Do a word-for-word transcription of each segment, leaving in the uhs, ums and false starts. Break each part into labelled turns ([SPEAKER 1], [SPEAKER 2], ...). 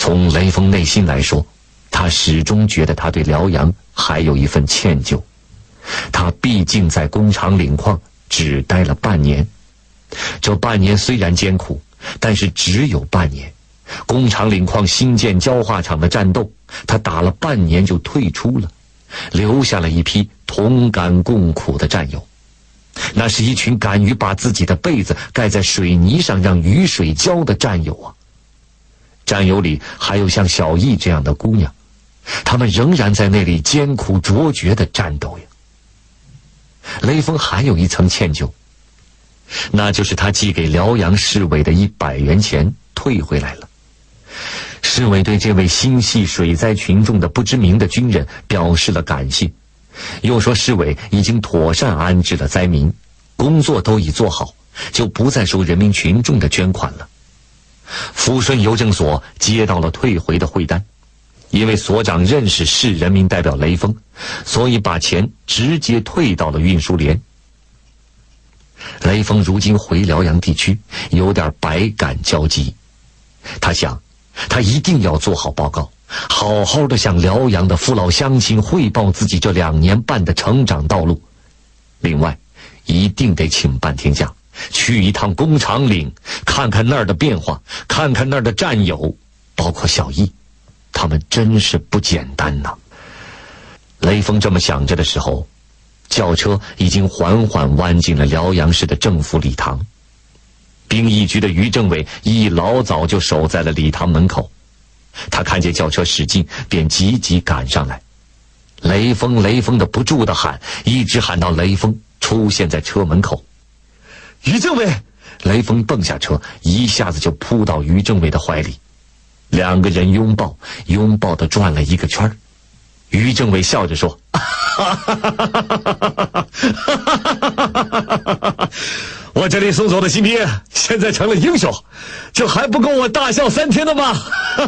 [SPEAKER 1] 从雷锋内心来说，他始终觉得他对辽阳还有一份歉疚。他毕竟在工厂领矿只待了半年，这半年虽然艰苦，但是只有半年。工厂领矿新建焦化厂的战斗，他打了半年就退出了，留下了一批同甘共苦的战友。那是一群敢于把自己的被子盖在水泥上让雨水浇的战友啊！战友里还有像小易这样的姑娘，她们仍然在那里艰苦卓绝的战斗呀。雷锋还有一层歉疚，那就是他寄给辽阳市委的一百元钱退回来了。市委对这位心系水灾群众的不知名的军人表示了感谢，又说市委已经妥善安置了灾民，工作都已做好，就不再收人民群众的捐款了。抚顺邮政所接到了退回的汇单，因为所长认识市人民代表雷锋，所以把钱直接退到了运输连。雷锋如今回辽阳地区，有点百感交集。他想，他一定要做好报告，好好的向辽阳的父老乡亲汇报自己这两年半的成长道路。另外，一定得请半天假，去一趟工厂岭，看看那儿的变化，看看那儿的战友，包括小易，他们真是不简单呐。雷锋这么想着的时候，轿车已经缓缓弯进了辽阳市的政府礼堂。兵役局的于政委一老早就守在了礼堂门口，他看见轿车驶近，便急急赶上来。雷锋雷锋的不住的喊，一直喊到雷锋出现在车门口。于政委！雷锋蹦下车，一下子就扑到于政委的怀里，两个人拥抱，拥抱的转了一个圈。于政委笑着说：我这里送走的新兵现在成了英雄，这还不够我大笑三天的吗？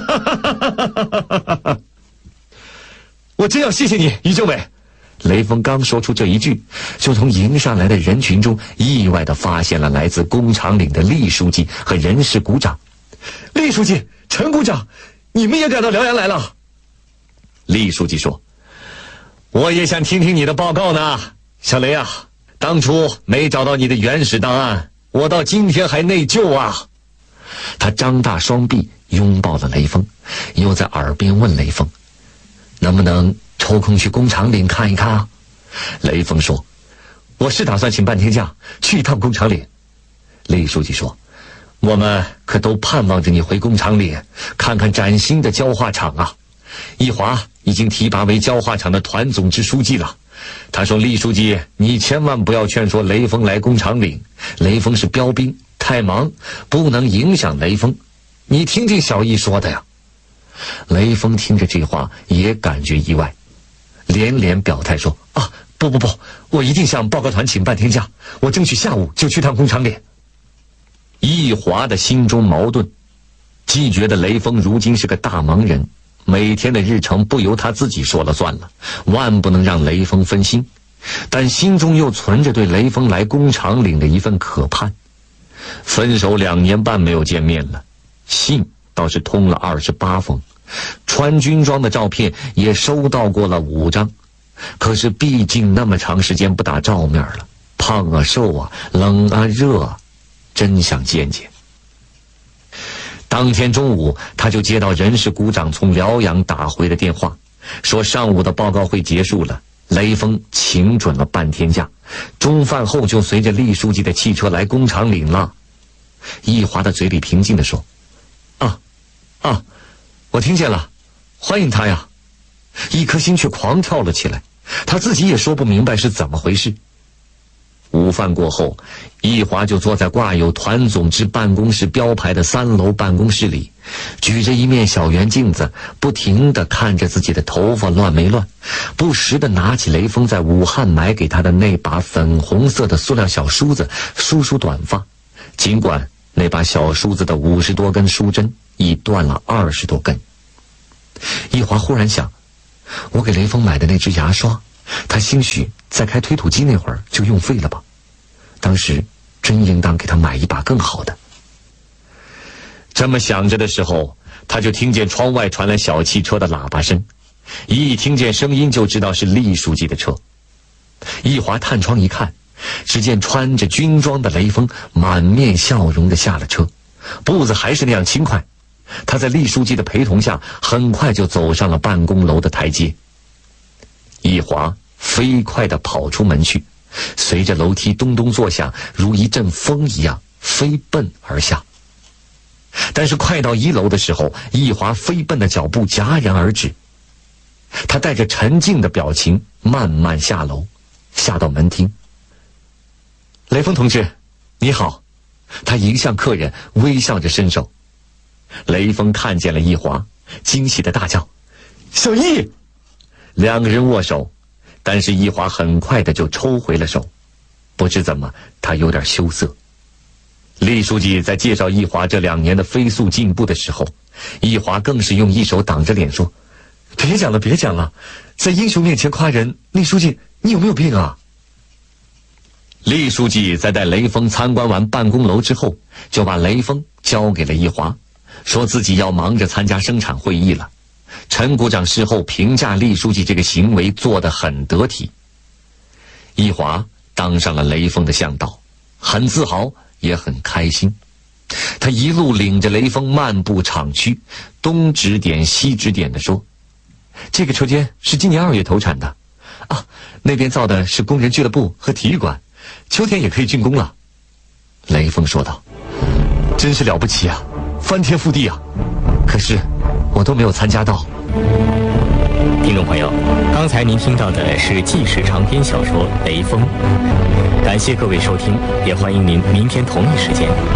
[SPEAKER 1] 我真要谢谢你，于政委。雷锋刚说出这一句，就从迎上来的人群中意外地发现了来自工厂岭的厉书记和人事股长。厉书记，陈股长，你们也赶到辽阳来了？厉书记说：我也想听听你的报告呢，小雷啊，当初没找到你的原始档案，我到今天还内疚啊。他张大双臂拥抱了雷锋，又在耳边问雷锋：能不能抽空去工厂岭看一看啊？雷锋说：我是打算请半天假去一趟工厂岭。厉书记说：我们可都盼望着你回工厂岭看看崭新的焦化厂啊。易华已经提拔为焦化厂的团总支书记了。他说：厉书记，你千万不要劝说雷锋来工厂岭，雷锋是标兵，太忙，不能影响雷锋。你听听小易说的呀。雷锋听着这话也感觉意外，连连表态说：啊，不不不，我一定向报告团请半天假，我争取下午就去趟工厂岭。易华的心中矛盾，既觉得雷锋如今是个大忙人，每天的日程不由他自己说了算了，万不能让雷锋分心，但心中又存着对雷锋来工厂岭的一份渴盼。分手两年半没有见面了，信倒是通了二十八封，穿军装的照片也收到过了五张，可是毕竟那么长时间不打照面了，胖啊瘦啊，冷啊热啊，真想见见。当天中午，他就接到人事股长从辽阳打回的电话，说上午的报告会结束了，雷锋请准了半天假，中饭后就随着厉书记的汽车来工厂岭了。易华的嘴里平静地说：啊啊，我听见了，欢迎他呀。一颗心却狂跳了起来，他自己也说不明白是怎么回事。午饭过后，易华就坐在挂有团总支办公室标牌的三楼办公室里，举着一面小圆镜子，不停地看着自己的头发乱没乱，不时地拿起雷锋在武汉买给他的那把粉红色的塑料小梳子梳梳短发，尽管那把小梳子的五十多根梳针已断了二十多根。易华忽然想，我给雷锋买的那支牙刷，他兴许在开推土机那会儿就用废了吧，当时真应当给他买一把更好的。这么想着的时候， 他就听见窗外传来小汽车的喇叭声，一听见声音就知道是厉书记的车。易华探窗一看，只见穿着军装的雷锋满面笑容地下了车，步子还是那样轻快。他在厉书记的陪同下，很快就走上了办公楼的台阶。易华飞快地跑出门去，随着楼梯咚咚作响，如一阵风一样飞奔而下。但是快到一楼的时候，易华飞奔的脚步戛然而止。他带着沉静的表情慢慢下楼，下到门厅。雷锋同志，你好。他迎向客人，微笑着伸手。雷锋看见了易华，惊喜地大叫：“小易！”两个人握手，但是易华很快的就抽回了手，不知怎么他有点羞涩。厉书记在介绍易华这两年的飞速进步的时候，易华更是用一手挡着脸说：“别讲了别讲了，在英雄面前夸人，厉书记你有没有病啊？”厉书记在带雷锋参观完办公楼之后，就把雷锋交给了易华，说自己要忙着参加生产会议了。陈股长事后评价厉书记这个行为做得很得体。易华当上了雷锋的向导，很自豪也很开心。他一路领着雷锋漫步厂区，东指点西指点地说：“这个车间是今年二月投产的啊，那边造的是工人俱乐部和体育馆，秋天也可以竣工了。”雷锋说道：“真是了不起啊，翻天覆地啊！可是我都没有参加到。”
[SPEAKER 2] 听众朋友，刚才您听到的是纪实长篇小说《雷锋》，感谢各位收听，也欢迎您明天同一时间